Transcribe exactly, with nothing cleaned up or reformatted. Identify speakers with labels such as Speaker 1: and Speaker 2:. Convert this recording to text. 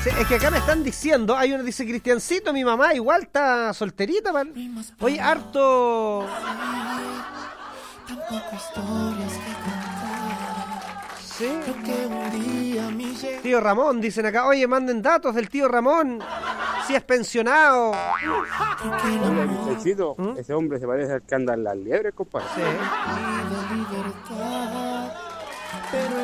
Speaker 1: Sí, es que acá me están diciendo, hay uno dice, Cristiancito, mi mamá igual está solterita, man. Oye, harto... Sí. Tío Ramón, dicen acá, oye, manden datos del tío Ramón, si es pensionado.
Speaker 2: Oye, Cristiancito, ¿Mm? Ese hombre se parece al que anda en las liebres, compadre.
Speaker 1: Sí.